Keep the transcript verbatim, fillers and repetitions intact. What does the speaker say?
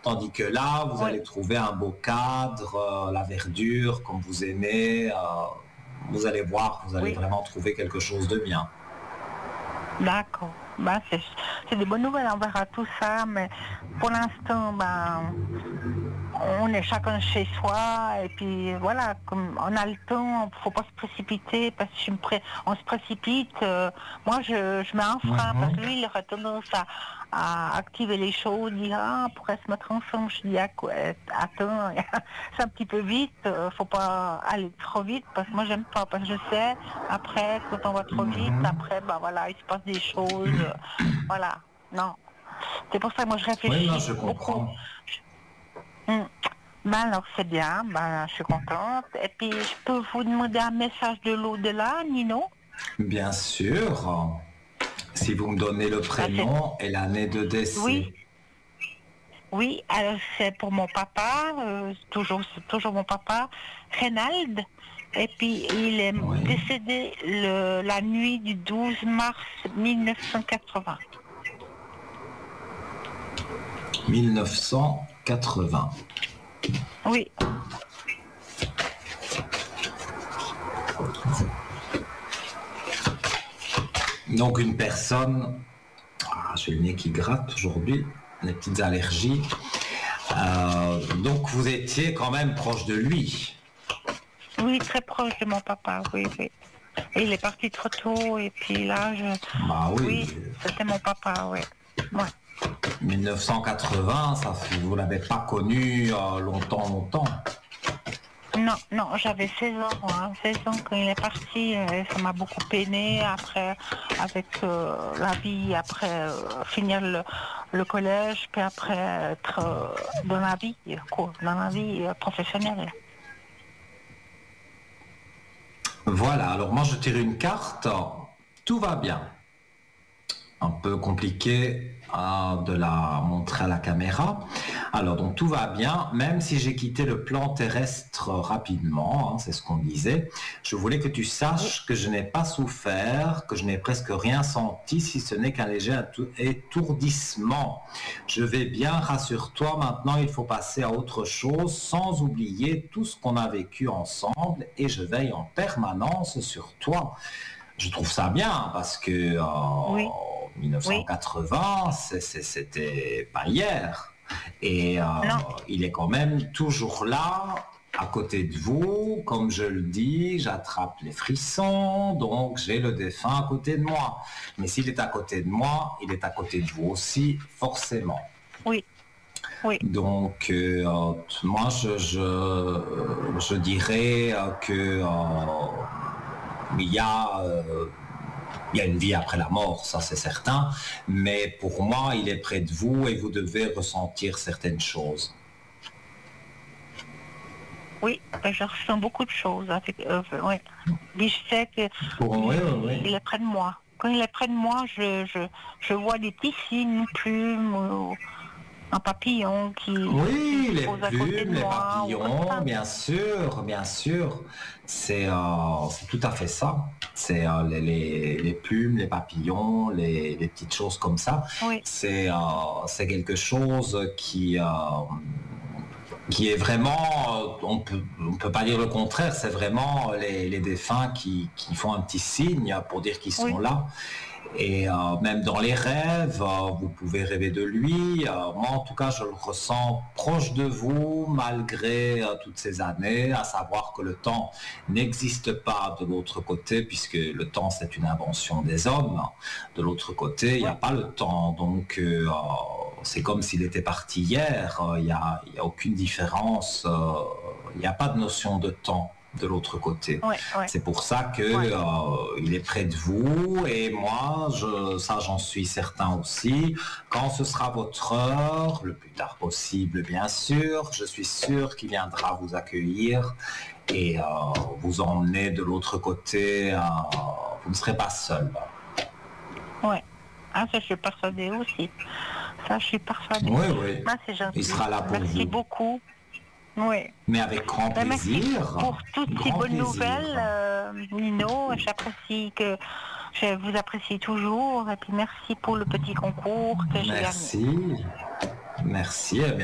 tandis que là, vous Oui. allez trouver un beau cadre, euh, la verdure, comme vous aimez. Euh, vous allez voir, vous allez Oui. vraiment trouver quelque chose de bien. D'accord. Ben, c'est, c'est des bonnes nouvelles, on verra tout ça, mais pour l'instant, ben, on est chacun chez soi, et puis voilà, comme on a le temps, faut pas se précipiter, parce que je me pré- on se précipite, euh, moi je, je mets un frein, parce que Mhm. lui il aurait tendance à, à activer les choses, dire ah, on pourrait se mettre ensemble, je dis ah, quoi, attends, c'est un petit peu vite, euh, faut pas aller trop vite, parce que moi j'aime pas, parce que je sais, après, quand on va trop vite, Mhm. après, ben voilà, il se passe des choses, euh, voilà, non. C'est pour ça que moi je Oui, non, réfléchis je beaucoup. comprends. Hmm. Ben alors c'est bien, ben je suis contente. Et puis je peux vous demander un message de l'au-delà, Nino? Bien sûr, si vous me donnez le Ben, c'est- prénom et l'année de oui, décès. oui, alors c'est pour mon papa, euh, toujours, c'est toujours mon papa, Reynald. Et puis il est Oui. décédé le, la nuit du douze mars mille neuf cent quatre-vingts. mille neuf cent quatre-vingts. Oui, Donc une personne, ah, j'ai le nez qui gratte aujourd'hui, les petites allergies. Euh, donc vous étiez quand même proche de lui. oui, très proche de mon papa, oui, oui. Et il est parti trop tôt, et puis là, je... Bah oui, oui, c'était mon papa, oui. Ouais. mille neuf cent quatre-vingts, ça, vous l'avez pas connu euh, longtemps, longtemps. Non, non, j'avais seize ans, hein, seize ans quand il est parti, euh, ça m'a beaucoup peiné après, avec euh, la vie, après euh, finir le, le collège, puis après être euh, dans la vie, quoi, dans la vie euh, professionnelle. Voilà, alors moi je tire une carte, tout va bien. Un peu compliqué euh, de la montrer à la caméra. Alors donc tout va bien, même si j'ai quitté le plan terrestre rapidement, hein, c'est ce qu'on disait. Je voulais que tu Oui, saches que je n'ai pas souffert, que je n'ai presque rien senti, si ce n'est qu'un léger étourdissement. Je vais bien, rassure-toi, maintenant il faut passer à autre chose, sans oublier tout ce qu'on a vécu ensemble, et je veille en permanence sur toi. Je trouve ça bien parce que oui, en oui, mille neuf cent quatre-vingts, c'est- c'est- c'était pas hier. Et euh, non, il est quand même toujours là, à côté de vous. Comme je le dis, j'attrape les frissons, donc j'ai le défunt à côté de moi. Mais s'il est à côté de moi, il est à côté de vous aussi, forcément. oui, oui, Donc, euh, moi, je, je, je dirais euh, que euh, il y a euh, il y a une vie après la mort, ça c'est certain, mais pour moi, il est près de vous et vous devez ressentir certaines choses. oui, ben, je ressens beaucoup de choses avec euh, ouais. Puis je sais que Pour, oui, oui, il, il oui. est près de moi. Quand il est près de moi, je, je, je vois des petits signes, une plume, ou un papillon qui, qui Oui, se les pose à côté de plumes, les moi, ou comme papillons, ça. bien sûr, bien sûr. C'est euh, c'est tout à fait ça. C'est euh, les, les, les plumes, les papillons, les, les petites choses comme ça. Oui, C'est euh, c'est quelque chose qui, euh, qui est vraiment, on peut, on peut pas dire le contraire, c'est vraiment les, les défunts qui, qui font un petit signe pour dire qu'ils sont oui, là. Et euh, même dans les rêves, euh, vous pouvez rêver de lui. Euh, moi, en tout cas, je le ressens proche de vous, malgré euh, toutes ces années, à savoir que le temps n'existe pas de l'autre côté, puisque le temps, c'est une invention des hommes. De l'autre côté, il n'y a oui, pas le temps. Donc, euh, c'est comme s'il était parti hier. Il n'y a, il y a aucune différence. Euh, il n'y a pas de notion de temps de l'autre côté. oui, oui, C'est pour ça que oui, euh, il est près de vous et moi, je, ça j'en suis certain aussi. Quand ce sera votre heure, le plus tard possible bien sûr, je suis sûr qu'il viendra vous accueillir et euh, vous emmener de l'autre côté. Euh, vous ne serez pas seul. oui. Ah, ça, je suis persuadée aussi. Ça, je suis persuadée. Oui, oui. Ah, c'est Il gentil. sera là pour Merci vous. beaucoup. Oui. Mais avec grand Ben, merci plaisir. pour toutes ces Grand bonnes plaisir. nouvelles, euh, Nino. J'apprécie que je vous apprécie toujours. Et puis merci pour le petit concours que j'ai gagné. Merci. Merci.